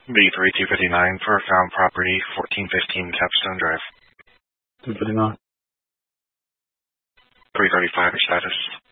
B3259 for found property, 1415 Capstone Drive. 259. 335 status.